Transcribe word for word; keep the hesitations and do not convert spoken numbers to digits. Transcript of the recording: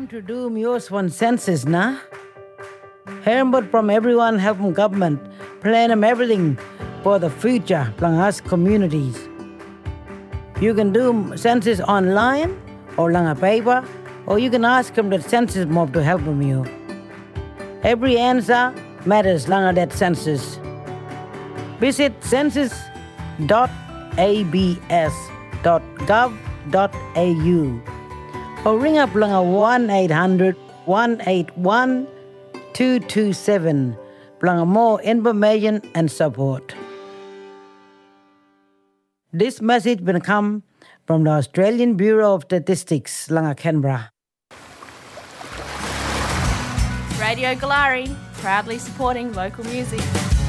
Time to do Muse one census, nah? Hearing from everyone helping government plan them everything for the future from us communities. You can do census online or on a paper, or you can ask them the census mob to help them you. Every answer matters long that census. Visit census dot a b s dot gov dot a u or ring up long one eight hundred, one eight one, two two seven for more information and support. This message will come from the Australian Bureau of Statistics, Langa Canberra. Radio Galari, proudly supporting local music.